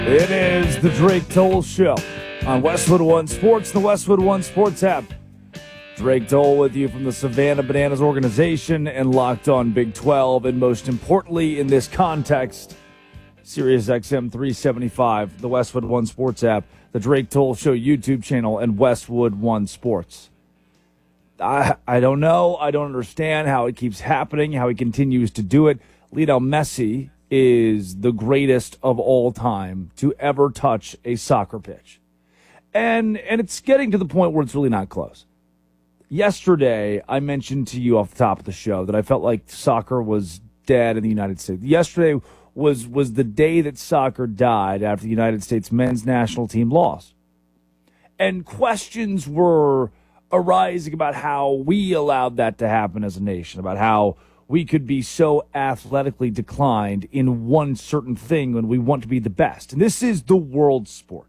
It is the Drake Toll Show on Westwood One Sports, the Westwood One Sports app. Drake Toll with you from the Savannah Bananas organization and Locked On Big 12. And most importantly, in this context, Sirius XM 375, the Westwood One Sports app, the Drake Toll Show YouTube channel, and Westwood One Sports. I don't know. I don't understand how it keeps happening, how he continues to do it. Lionel Messi is the greatest of all time to ever touch a soccer pitch. And it's getting to the point where it's really not close. Yesterday, I mentioned to you off the top of the show that I felt like soccer was dead in the United States. Yesterday was the day that soccer died after the United States men's national team lost. And questions were arising about how we allowed that to happen as a nation, about how we could be so athletically declined in one certain thing when we want to be the best. And this is the world sport.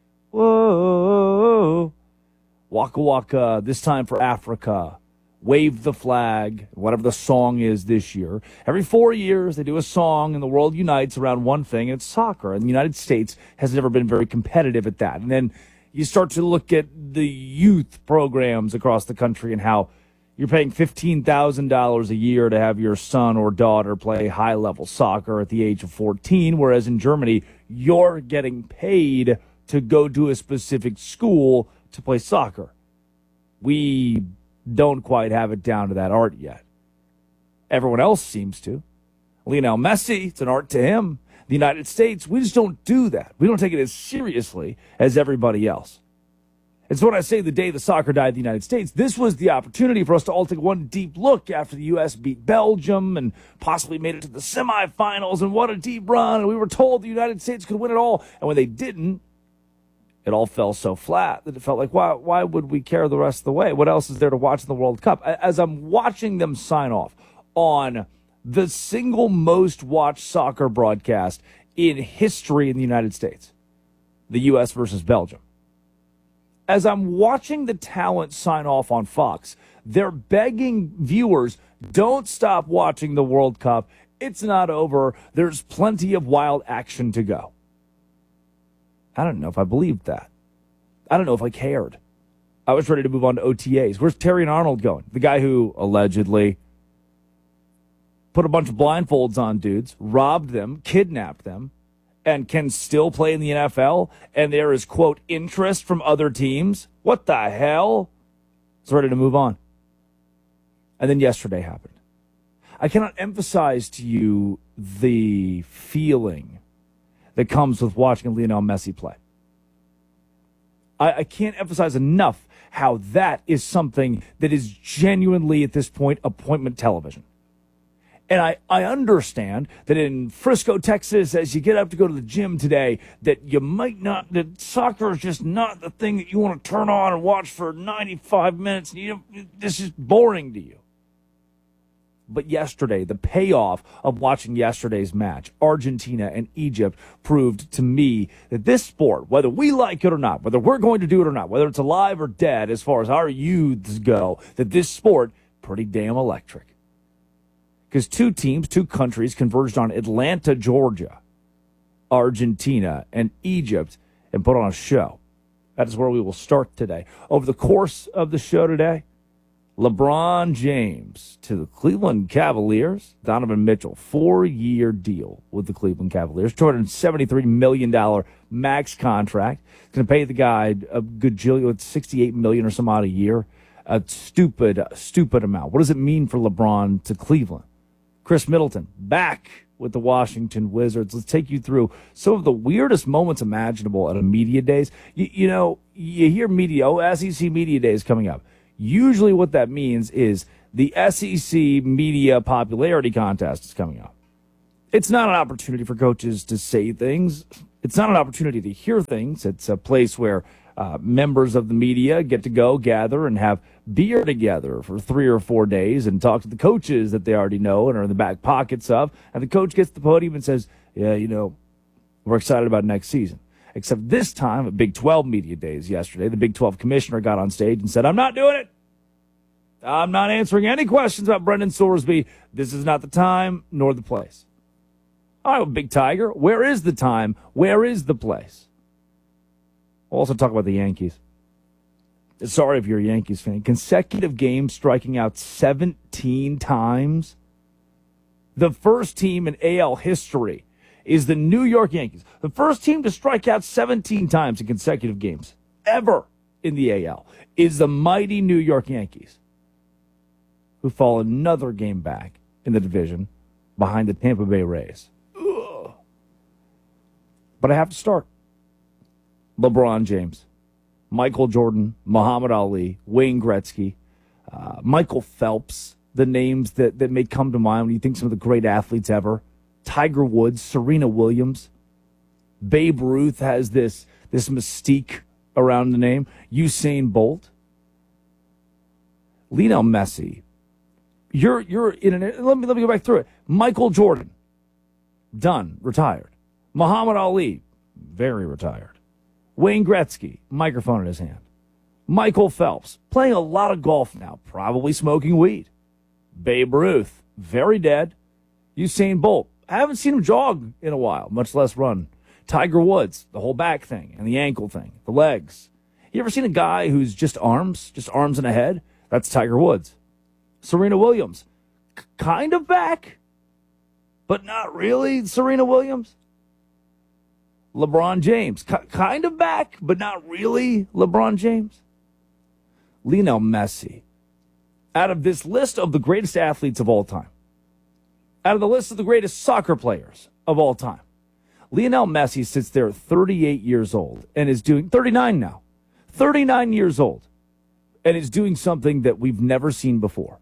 Whoa. Waka waka, this time for Africa. Wave the flag, whatever the song is this year. Every 4 years, they do a song, and the world unites around one thing, and it's soccer. And the United States has never been very competitive at that. And then you start to look at the youth programs across the country and how you're paying $15,000 a year to have your son or daughter play high-level soccer at the age of 14, whereas in Germany, you're getting paid to go to a specific school to play soccer. We don't quite have it down to that art yet. Everyone else seems to. Lionel Messi, it's an art to him. The United States, we just don't do that. We don't take it as seriously as everybody else. And so when I say the day the soccer died in the United States, this was the opportunity for us to all take one deep look after the U.S. beat Belgium and possibly made it to the semifinals, and what a deep run. And we were told the United States could win it all. And when they didn't, it all fell so flat that it felt like, why would we care the rest of the way? What else is there to watch in the World Cup? As I'm watching them sign off on the single most watched soccer broadcast in history in the United States, the U.S. versus Belgium. As I'm watching the talent sign off on Fox, they're begging viewers, don't stop watching the World Cup. It's not over. There's plenty of wild action to go. I don't know if I believed that. I don't know if I cared. I was ready to move on to OTAs. Where's Terry and Arnold going? The guy who allegedly put a bunch of blindfolds on dudes, robbed them, kidnapped them, and can still play in the NFL, and there is, quote, interest from other teams? What the hell? It's ready to move on. And then yesterday happened. I cannot emphasize to you the feeling that comes with watching Lionel Messi play. I can't emphasize enough how that is something that is genuinely, at this point, appointment television. And I understand that in Frisco, Texas, as you get up to go to the gym today, that you might not, that soccer is just not the thing that you want to turn on and watch for 95 minutes. And this is boring to you. But yesterday, the payoff of watching yesterday's match, Argentina and Egypt, proved to me that this sport, whether we like it or not, whether we're going to do it or not, whether it's alive or dead as far as our youths go, that this sport, pretty damn electric. Because two teams, two countries converged on Atlanta, Georgia, Argentina, and Egypt, and put on a show. That is where we will start today. Over the course of the show today, LeBron James to the Cleveland Cavaliers. Donovan Mitchell, 4-year deal with the Cleveland Cavaliers. $273 million max contract. It's going to pay the guy a gajillion, $68 million or some odd a year. A stupid amount. What does it mean for LeBron to Cleveland? Chris Middleton back with the Washington Wizards. Let's take you through some of the weirdest moments imaginable at a media days. You hear media, SEC media days coming up. Usually what that means is the SEC media popularity contest is coming up. It's not an opportunity for coaches to say things. It's not an opportunity to hear things. It's a place where members of the media get to go gather and have beer together for 3 or 4 days and talk to the coaches that they already know and are in the back pockets of. And the coach gets to the podium and says, yeah, we're excited about next season. Except this time at Big 12 media days yesterday, the Big 12 commissioner got on stage and said, I'm not doing it. I'm not answering any questions about Brendan Sorsby. This is not the time nor the place. All right, well, Big Tiger, where is the time? Where is the place? We'll also talk about the Yankees. Sorry if you're a Yankees fan. Consecutive games striking out 17 times. The first team in AL history is the New York Yankees. The first team to strike out 17 times in consecutive games ever in the AL is the mighty New York Yankees, who fall another game back in the division behind the Tampa Bay Rays. Ugh. But I have to start. LeBron James, Michael Jordan, Muhammad Ali, Wayne Gretzky, Michael Phelps, the names that may come to mind when you think some of the great athletes ever. Tiger Woods, Serena Williams. Babe Ruth has this mystique around the name. Usain Bolt. Lionel Messi. You're in an, let me go back through it. Michael Jordan, done, retired. Muhammad Ali, very retired. Wayne Gretzky, microphone in his hand. Michael Phelps, playing a lot of golf now, probably smoking weed. Babe Ruth, very dead. Usain Bolt, I haven't seen him jog in a while, much less run. Tiger Woods, the whole back thing and the ankle thing, the legs. You ever seen a guy who's just arms and a head? That's Tiger Woods. Serena Williams, kind of back, but not really Serena Williams. LeBron James, kind of back, but not really LeBron James. Lionel Messi, out of this list of the greatest athletes of all time, out of the list of the greatest soccer players of all time, Lionel Messi sits there at 38 years old and is doing 39 now, 39 years old, and is doing something that we've never seen before.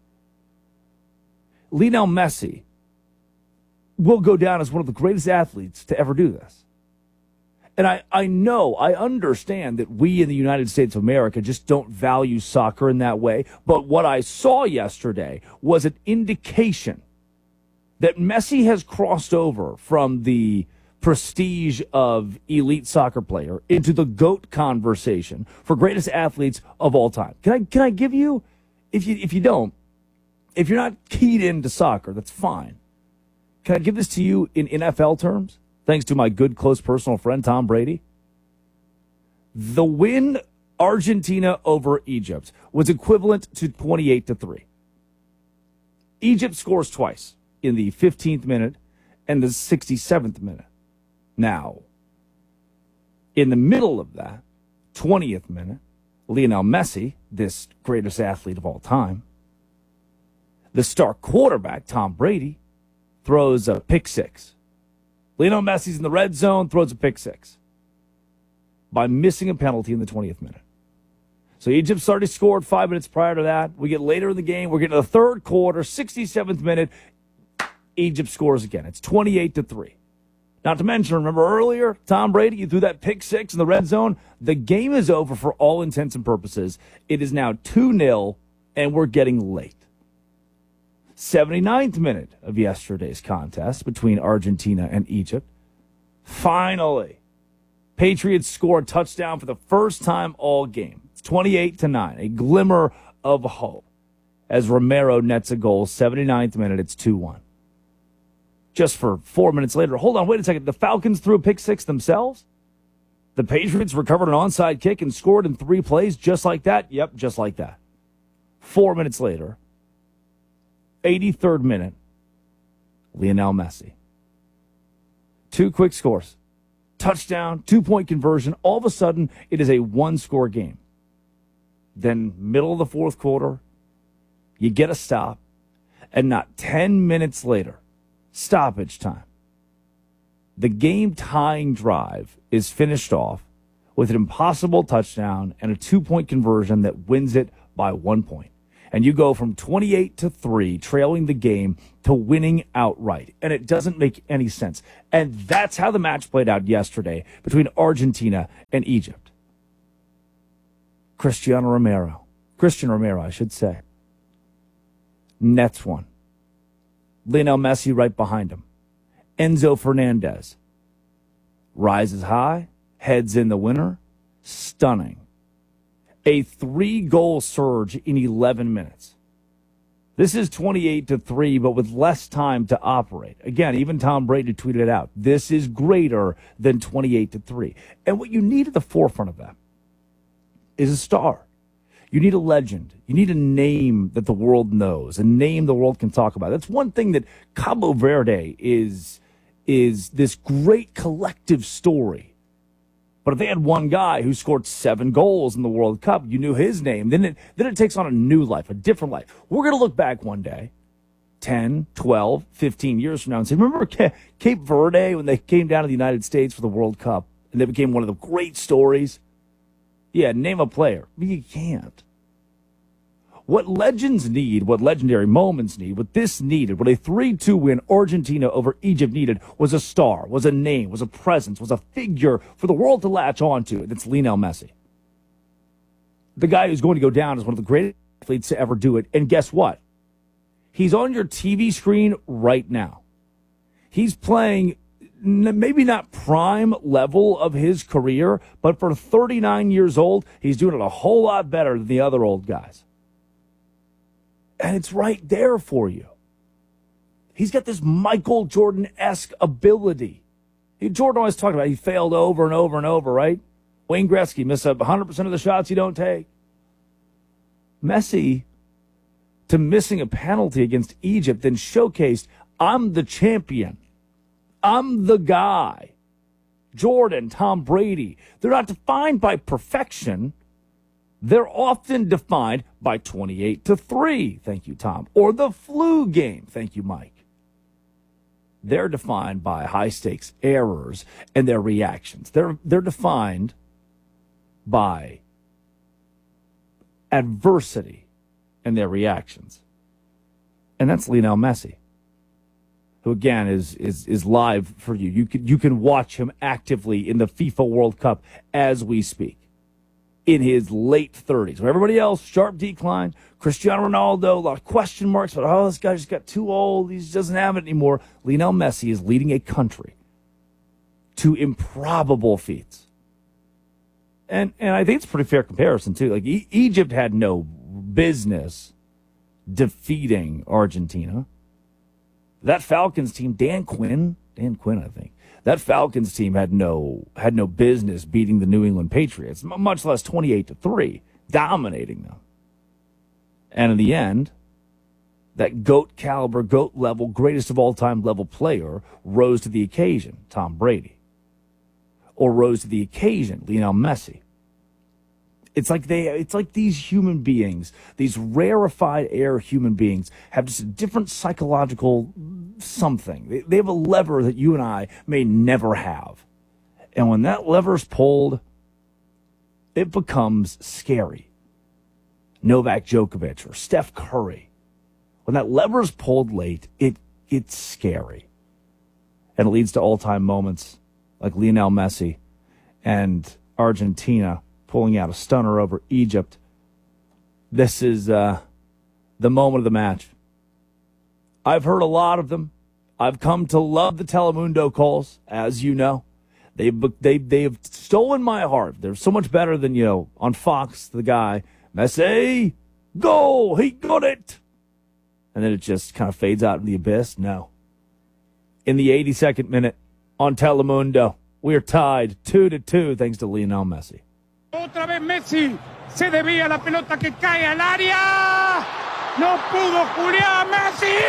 Lionel Messi will go down as one of the greatest athletes to ever do this. And I understand that we in the United States of America just don't value soccer in that way. But what I saw yesterday was an indication that Messi has crossed over from the prestige of elite soccer player into the GOAT conversation for greatest athletes of all time. Can I give you, if you're not keyed into soccer, that's fine. Can I give this to you in NFL terms? Thanks to my good, close personal friend, Tom Brady. The win, Argentina over Egypt, was equivalent to 28-3. Egypt scores twice in the 15th minute and the 67th minute. Now, in the middle of that, 20th minute, Lionel Messi, this greatest athlete of all time, the star quarterback, Tom Brady, throws a pick six. Lionel Messi's in the red zone, throws a pick six by missing a penalty in the 20th minute. So Egypt's already scored 5 minutes prior to that. We get later in the game. We're getting to the third quarter, 67th minute. Egypt scores again. It's 28-3. Not to mention, remember earlier, Tom Brady, you threw that pick six in the red zone. The game is over for all intents and purposes. It is now 2-0, and we're getting late. 79th minute of yesterday's contest between Argentina and Egypt. Finally, Patriots score a touchdown for the first time all game. It's 28-9, a glimmer of hope as Romero nets a goal. 79th minute, it's 2-1. Just for 4 minutes later, hold on, wait a second. The Falcons threw a pick six themselves? The Patriots recovered an onside kick and scored in 3 plays just like that? Yep, just like that. 4 minutes later, 83rd minute, Lionel Messi. 2 quick scores. Touchdown, 2-point conversion. All of a sudden, it is a 1-score game. Then, middle of the fourth quarter, you get a stop, and not 10 minutes later, stoppage time. The game-tying drive is finished off with an impossible touchdown and a 2-point conversion that wins it by 1 point. And you go from 28-3, trailing the game, to winning outright. And it doesn't make any sense. And that's how the match played out yesterday between Argentina and Egypt. Christian Romero, I should say, nets one. Lionel Messi right behind him. Enzo Fernandez rises high, heads in the winner. Stunning. A 3-goal surge in 11 minutes. This is 28-3, but with less time to operate. Again, even Tom Brady tweeted it out. This is greater than 28-3. And what you need at the forefront of that is a star. You need a legend. You need a name that the world knows, a name the world can talk about. That's one thing that Cabo Verde is this great collective story. But if they had one guy who scored 7 goals in the World Cup, you knew his name, then it takes on a new life, a different life. We're going to look back one day, 10, 12, 15 years from now, and say, remember Cape Verde when they came down to the United States for the World Cup, and they became one of the great stories? Yeah, name a player. But you can't. What legends need, what legendary moments need, what this needed, what a 3-2 win Argentina over Egypt needed was a star, was a name, was a presence, was a figure for the world to latch on to. That's Lionel Messi. The guy who's going to go down as one of the greatest athletes to ever do it. And guess what? He's on your TV screen right now. He's playing maybe not prime level of his career, but for 39 years old, he's doing it a whole lot better than the other old guys. And it's right there for you. He's got this Michael Jordan-esque ability. Jordan always talked about he failed over and over and over, right? Wayne Gretzky missed up 100% of the shots you don't take. Messi, to missing a penalty against Egypt, then showcased, I'm the champion. I'm the guy. Jordan, Tom Brady, they're not defined by perfection. They're often defined by 28-3, thank you, Tom, or the flu game, thank you, Mike. They're defined by high-stakes errors and their reactions. They're defined by adversity and their reactions. And that's Lionel Messi, who, again, is live for you. You can watch him actively in the FIFA World Cup as we speak. In his late 30s. When everybody else, sharp decline. Cristiano Ronaldo, a lot of question marks, but this guy just got too old. He just doesn't have it anymore. Lionel Messi is leading a country to improbable feats. And I think it's a pretty fair comparison, too. Like, Egypt had no business defeating Argentina. That Falcons team, Dan Quinn, I think. That Falcons team had no business beating the New England Patriots, much less 28-3, dominating them. And in the end, that GOAT caliber, GOAT level, greatest of all time level player rose to the occasion, Tom Brady. Or rose to the occasion, Lionel Messi. It's like these human beings, these rarefied air human beings, have just a different psychological something. They have a lever that you and I may never have. And when that lever's pulled, it becomes scary. Novak Djokovic or Steph Curry. When that lever's pulled late, it's scary. And it leads to all-time moments like Lionel Messi and Argentina pulling out a stunner over Egypt. This is the moment of the match. I've heard a lot of them. I've come to love the Telemundo calls, as you know. They've stolen my heart. They're so much better than, on Fox, the guy, Messi, go, he got it. And then it just kind of fades out in the abyss. No. In the 82nd minute on Telemundo, we're tied 2-2 thanks to Lionel Messi. Otra vez Messi, se desvía la pelota que cae al área. No pudo Julián Messi.